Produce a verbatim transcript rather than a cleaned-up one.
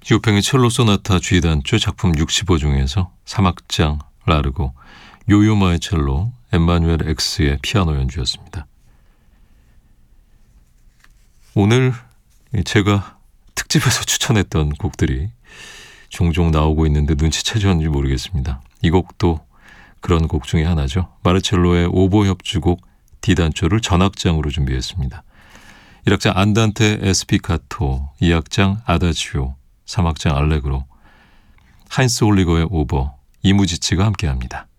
쇼팽의 첼로 소나타 G단조 작품 육십오 중에서 삼 악장 라르고, 요요마의 첼로, 엠마누엘 X의 피아노 연주였습니다. 오늘 제가 특집에서 추천했던 곡들이 종종 나오고 있는데 눈치채셨는지 모르겠습니다. 이 곡도 그런 곡 중에 하나죠. 마르첼로의 오보 협주곡 D단조를 전악장으로 준비했습니다. 일 악장 안단테 에스피카토, 이 악장 아다지오, 삼 악장 알레그로, 하인스 홀리거의 오버, 이무지치가 함께합니다.